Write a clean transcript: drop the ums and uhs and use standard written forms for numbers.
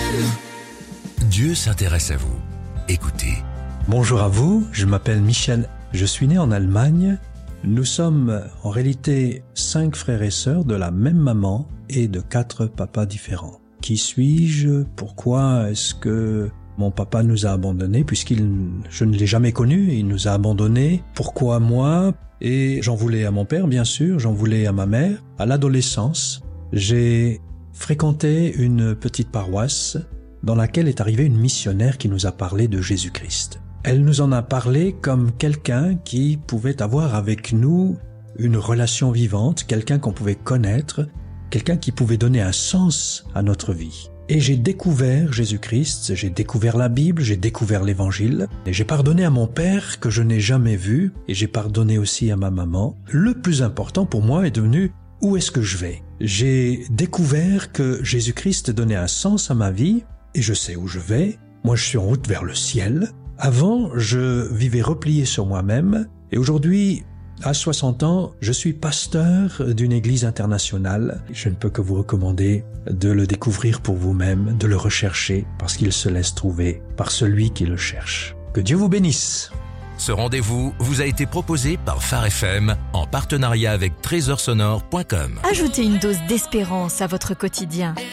Dieu s'intéresse à vous. Écoutez. Bonjour à vous, je m'appelle Michel. Je suis né en Allemagne. Nous sommes en réalité 5 frères et sœurs de la même maman et de 4 papas différents. Qui suis-je? Pourquoi est-ce que mon papa nous a abandonnés je ne l'ai jamais connu, il nous a abandonnés. Pourquoi moi? Et j'en voulais à mon père, bien sûr, j'en voulais à ma mère. À l'adolescence, j'ai fréquenté une petite paroisse dans laquelle est arrivée une missionnaire qui nous a parlé de Jésus-Christ. Elle nous en a parlé comme quelqu'un qui pouvait avoir avec nous une relation vivante, quelqu'un qu'on pouvait connaître, quelqu'un qui pouvait donner un sens à notre vie. Et j'ai découvert Jésus-Christ, j'ai découvert la Bible, j'ai découvert l'Évangile, et j'ai pardonné à mon père que je n'ai jamais vu, et j'ai pardonné aussi à ma maman. Le plus important pour moi est devenu « Où est-ce que je vais ?» J'ai découvert que Jésus-Christ donnait un sens à ma vie, et je sais où je vais. Moi, je suis en route vers le ciel. Avant, je vivais replié sur moi-même, et aujourd'hui, à 60 ans, je suis pasteur d'une église internationale. Je ne peux que vous recommander de le découvrir pour vous-même, de le rechercher, parce qu'il se laisse trouver par celui qui le cherche. Que Dieu vous bénisse. Ce rendez-vous vous a été proposé par Phare FM en partenariat avec trésorsonore.com. Ajoutez une dose d'espérance à votre quotidien.